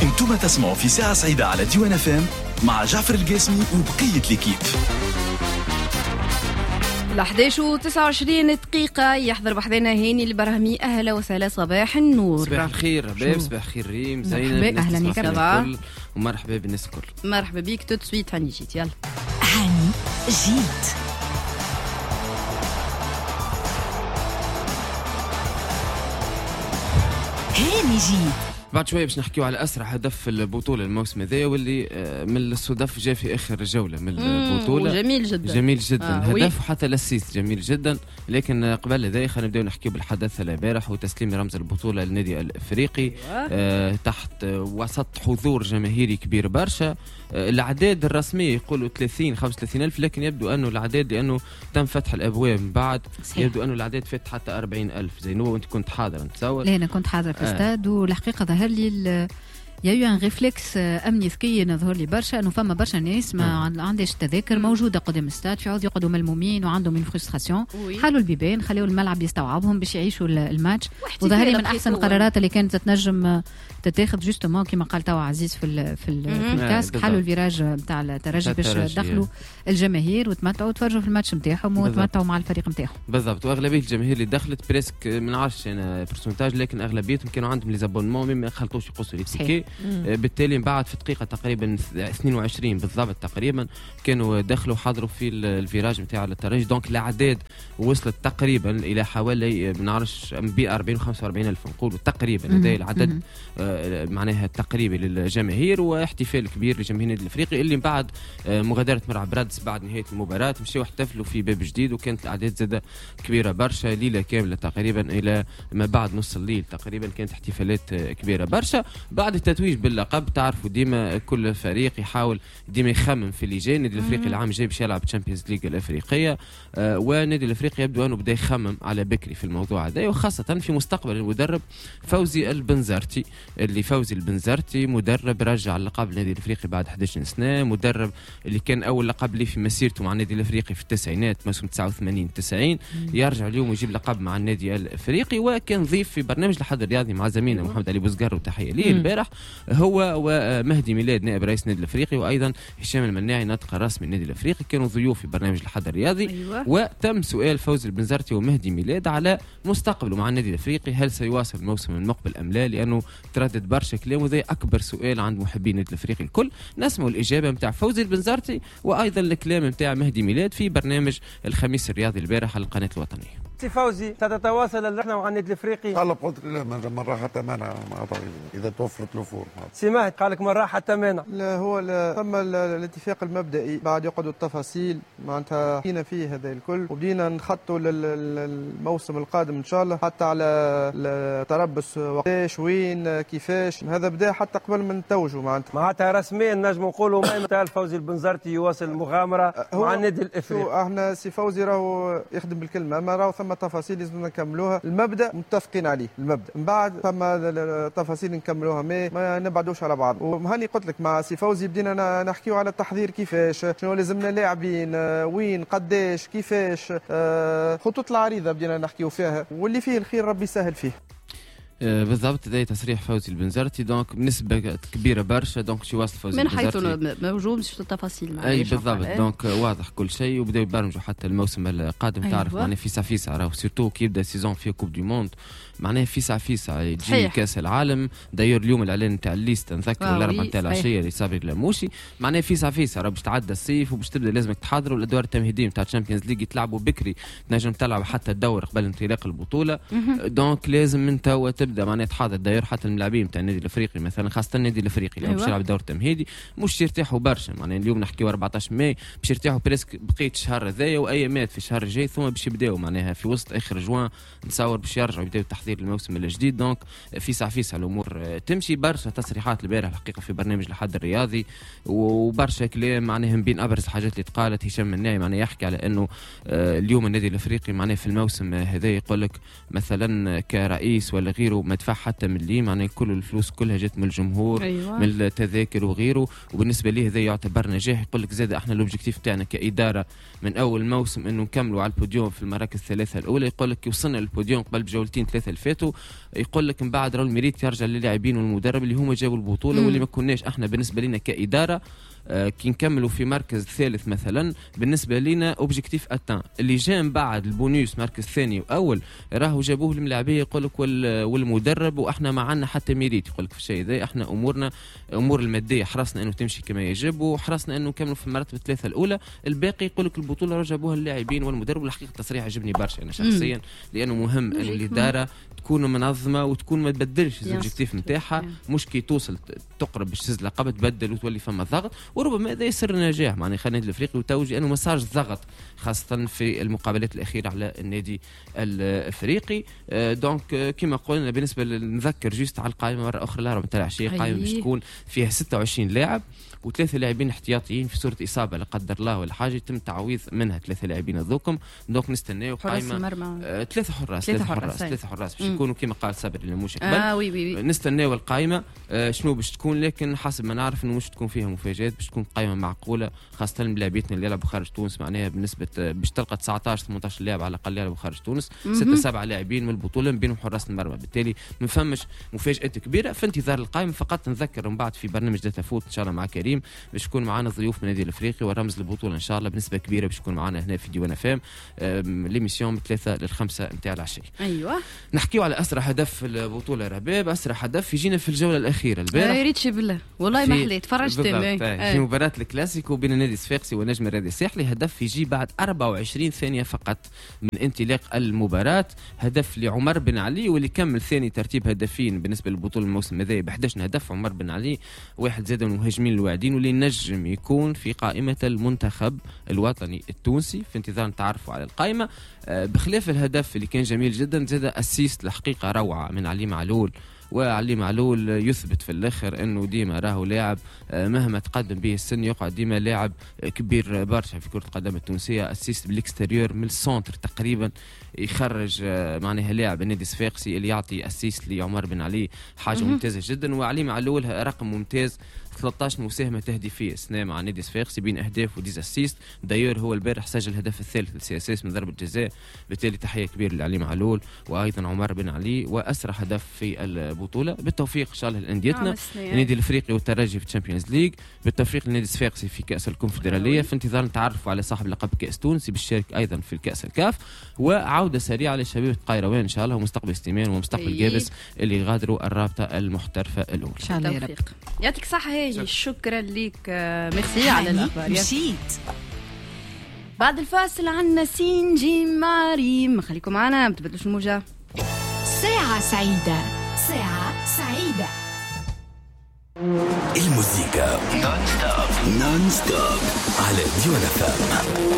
انتم تسمعوا في ساعة سعيدة على ديوان FM مع جعفر القاسمي وبقية الكيب. 11:29 دقيقة. يحضر بحذنا هاني البرهمي. أهلا وسهلا، صباح النور. صباح الخير رباب، صباح الخير ريم، زينب، أهلا يا ومرحبا بالناس الكل. مرحبا بيك. تو سويت هاني جيت. يلا هاني جيت. هاني جيت. بعد شويه باش نحكيو على اسرع هدف في البطوله الموسم هذا، واللي من الصدف جاء في اخر جوله من البطوله. جميل جدا جميل جدا. هدف وحتى الاسيست جميل جدا. لكن قبل هذا خلينا نبداو نحكيو بالحدث البارح وتسليم رمز البطوله للنادي الافريقي تحت وسط حضور جماهيري كبير برشا. الاعداد الرسميه يقولوا 35 الف، لكن يبدو انه الاعداد لانه تم فتح الابواب من بعد يبدو انه الاعداد فات حتى 40 الف. زي نو وانت كنت حاضر نتصور؟ لا انا كنت حاضر في الاستاد، والحقيقه ظهر لي يا ان ريفلكس امني ذكي نظهر لي برشا انه فما برشا ناس ما عندهاش تذاكر موجوده قدام الاستاد، في عوض يقعدوا ملمومين وعندهم من فرستراسيون. حلوا البيبان، خليوا الملعب يستوعبهم باش يعيشوا الماتش. وظهر لي من احسن القرارات اللي كانت تنجم تتاخذ جوستومون كما قال توا عزيز في الكاسك. حلوا الفيراج نتاع الترجي باش دخلوا الجماهير وتمتعوا وتفرجوا في الماتش نتاعهم وتمتعوا مع الفريق نتاعهم. بالضبط. واغلبيه الجماهير اللي دخلت بريسك ما نعرفش انا برسنتاج، لكن اغلبيتهم كانوا عندهم لي زابونمون ما خلطوش يقصوا لي تيكي. بالتالي من بعد في دقيقه تقريبا 22 بالضبط تقريبا كانوا دخلوا حضروا في الفيراج نتاع الترجي. دونك الاعداد وصلت تقريبا الى حوالي ما نعرفش 40 و 45 الف نقولوا تقريبا. هذا العدد معناها تقريبي للجماهير، واحتفال كبير لجماهير النادي الافريقي اللي من بعد مغادره ملعب رادس بعد نهايه المباراه مشاو احتفلوا في باب جديد، وكانت الاعداد زاده كبيره برشا. ليله كامله تقريبا الى ما بعد نص الليل تقريبا كانت احتفالات كبيره برشا بعد التتويج باللقب. تعرفوا ديما كل فريق يحاول ديما يخمم في اللي جاي. النادي الافريقي العام الجاي باش يلعب تشامبيونز ليج الافريقيه، والنادي الافريقي يبدو انه بدا يخمم على بكري في الموضوع هذا، وخاصه في مستقبل المدرب فوزي البنزرتي. اللي فوزي البنزرتي مدرب رجع اللقب للنادي الافريقي بعد 11 سنه، مدرب اللي كان اول لقب ليه في مسيرته مع النادي الافريقي في التسعينات موسم 89 يرجع اليوم ويجيب لقب مع النادي الافريقي. وكان ضيف في برنامج الحد الرياضي مع زميلنا محمد علي بوزقر، وتحيه ليه البارح هو ومهدي ميلاد نائب رئيس النادي الافريقي، وايضا هشام المناعي ناطق الرسمي النادي الافريقي، كانوا ضيوف في برنامج الحد الرياضي. وتم سؤال فوزي البنزرتي ومهدي ميلاد على مستقبله مع النادي الافريقي، هل سيواصل الموسم المقبل ام لا، لانه تردد برشا كلام، وذي اكبر سؤال عند محبين النادي الافريقي الكل. نسمعوا الاجابه نتاع فوزي البنزرتي وايضا الكلام نتاع مهدي ميلاد في برنامج الخميس الرياضي البارح على القناه الوطنيه. سي فوزي ستتواصل الرحله مع النادي الافريقي؟ قال قلت له من راحه حتى مانع اذا توفرت له فور. سي مهد قال لك من راحه حتى مانع؟ لا هو ثم الاتفاق المبدئي، بعد يقعدوا التفاصيل معناتها فينا فيه هذا الكل، وبدينا نخطوا للموسم القادم ان شاء الله حتى على التربص وقتاش وين كيفاش. هذا بدا حتى قبل ما نتوجوا معناتها رسميا نجم نقولوا متى الفوزي البنزرتي يواصل المغامره مع النادي الافريقي. احنا سي فوزي راهو يخدم بالكلمه، اما راهو ثم تفاصيل لازم نكملوها. المبدا متفقين عليه، المبدا من بعد ثم تفاصيل نكملوها ما نبعدوش على بعض. وهاني قلت لك مع سي فوزي بدينا نحكيو على التحضير، كيفاش شنو لازمنا لاعبين وين قداش كيفاش خطوط العريضه بدينا نحكيو فيها، واللي فيه الخير ربي يسهل فيه. بالضبط. هذا تصريح فوزي البنزرتي. دونك بنسبه كبيره برشا دونك شي واصل فوزي من حيث موجود في التفاصيل. اي بالضبط. دونك واضح كل شيء، وبداو يبرمجوا حتى الموسم القادم. تعرف معناها فيسا راهو سيرتو كي يبدا سيزون في كوب دو موند معناها فيسا يجي كاس العالم. داير اليوم الاعلان نتاع الليست نذكر الاربعه نتاع العشيه اللي صابر الموشي معناها فيسا راه باش تعدى الصيف وباش تبدا لازمك تحضروا الادوار التمهيديه نتاع الشامبيونز ليج يتلعبوا بكري، تنجم تلعب حتى الدور قبل انطلاق البطوله. دونك لازم من توا تبدا معناها تحضر داير حتى الملاعبين نتاع النادي الافريقي مثلا، خاصه النادي الافريقي اللي باش يلعب دور تمهيدي مش يرتاحوا برشا. معناها اليوم نحكيو 14 ماي باش يرتاحوا بريسك بقيه الشهر هذايا وايامات في الشهر الجاي، ثم باش يبداو معناها في وسط اخر جوان نتصور باش يرجعوا يبداو تحضير الموسم الجديد. دونك فيسا الامور تمشي. برشا تصريحات البارح الحقيقه في برنامج الحد الرياضي، وبرشا كلام معناها من بين ابرز الحاجات اللي تقالت هشام مناعي معناها يحكي على انه اليوم النادي الافريقي معناها في الموسم هذا يقول لك مثلا كرئيس ولا غيره البوديوم ما دفع حتى مليم، معناها كل الفلوس كلها جت من الجمهور. أيوة. من التذاكر وغيره. وبالنسبه ليه هذا يعتبر نجاح. يقول لك زاد احنا الاوبجيكتيف تاعنا كاداره من اول موسم انه نكملوا على البوديوم في المراكز الثلاثه الاولى. يقول لك وصلنا للبوديوم قبل بجولتين ثلاثه اللي فاتوا. يقول لك من بعد راهو الميريت يرجع للاعبين والمدرب اللي هما جابوا البطوله واللي ما كناش احنا بالنسبه لنا كاداره كي نكملوا في مركز ثالث مثلا بالنسبه لنا اوبجيكتيف اتان. اللي جاء من بعد البونيوس مركز ثاني واول راهو جابوه الملاعبيه يقول لك والمدرب واحنا ما عندنا حتى ميريت. يقول لك في الشيء ذا احنا امورنا امور الماديه حرصنا انه تمشي كما يجب وحرصنا انه نكملوا في المرتبه الثلاثه الاولى. الباقي يقول لك البطوله راه جابوها اللاعبين والمدرب. والحقيقه التصريح عجبني برشا انا شخصيا لانه مهم ان الاداره تكون منظمه وتكون ما تبدلش الاوبجيكتيف نتاعها. مش كي توصل تقرب باش تهز لقب تبدل وتولي فما ضغط. وربما هذا يسر النجاح معناها خلينا النادي الافريقي وتوجي انه مساج ضغط خاصه في المقابلات الاخيره على النادي الافريقي. دونك كما قلنا بالنسبه نذكر جوست على القائمه مره اخرى الاربعاء تاع العشيه. قائمه باش تكون فيها 26 لاعب وثلاثه لاعبين احتياطيين في صوره اصابه لا قدر الله ولا حاجه يتم تعويض منها ثلاثه لاعبين هذوكم. دونك نستناو قائمه ثلاثه حراس باش يكونوا كما قال صابر الموش قبل. نستناو القائمه شنو باش تكون لكن حسب ما نعرف انه مش تكون فيها مفاجات باش تكون قائمه معقوله خاصه لاعبيتنا اللي يلعبوا خارج تونس معناها بنسبه باش تلقى 19 18 لاعب على الاقل يلعبوا خارج تونس 6 7 لاعبين من البطوله بينهم حراس المرمى. بالتالي ما فماش مفاجات كبيره في انتظار القائمه. فقط نذكر من بعد في برنامج داتا فوت ان شاء الله مع كريم باش يكون معنا ضيوف من النادي الافريقي ورمز البطوله ان شاء الله بنسبه كبيره باش يكون معنا هنا في ديوان فام ليميسيون من 3 ل 5 نتاع العشيه. ايوه نحكيو على اسرع هدف في البطوله رباب. اسرع هدف يجينا في الجوله الاخيره البارح. يا ريت بالله والله ما حليت تفرجت في مباراه الكلاسيكو بين النادي الصفاقسي والنجم الرياضي الساحلي. هدف يجي بعد 24 ثانيه فقط من انطلاق المباراه. هدف لعمر بن علي واللي كمل ثاني ترتيب هدفين بالنسبه للبطوله الموسم هذا ب 11 هدف. عمر بن علي واحد زاد من المهاجمين الواعدين واللي نجم يكون في قائمه المنتخب الوطني التونسي. في انتظار نتعرفوا على القائمه. بخلاف الهدف اللي كان جميل جدا زاد اسيست الحقيقه روعه من علي معلول. وعلي معلول يثبت في الاخر انه ديما راهو لاعب مهما تقدم به السن يقعد ديما لاعب كبير برشا في كره القدم التونسيه. اسيست بالاكستيريور من السونتر تقريبا يخرج معناها لاعب النادي الصفاقسي اللي يعطي اسيست لعمر بن علي حاجه ممتازه جدا. وعلي معلول رقم ممتاز 13 مساهمه تهديفيه سنه مع نادي صفاقسي بين اهداف وديز اسيست. دايور هو البارح سجل الهدف الثالث للسي اس اس من ضربه جزاء. بالتالي تحيه كبيره لعلي معلول وايضا عمر بن علي. واسرع هدف في البطوله. بالتوفيق ان شاء الله لانديتنا النادي الافريقي والترجي في الشامبيونز ليج. بالتوفيق للنادي الصفاقسي في كاس الكونفدراليه. في انتظار نتعرفوا على صاحب لقب كاس تونس بيشارك ايضا في الكاس الكاف. وعوده سريعه لشبيبه قيروان ان شاء الله ومستقبل استيمان ومستقبل جابس اللي غادروا الرابطه المحترفه الاولى ان شاء الله. يا رب يعطيك صحه. هاي شكرا لك ميرسي على الاخبار. مشيت بعد الفاصل عنا سين جيم مع ريم. خليكم معنا ما تبدلوش الموجه. ساعة سعيدة ساعة سعيدة. المزيكا نون ستوب على ديوان فام.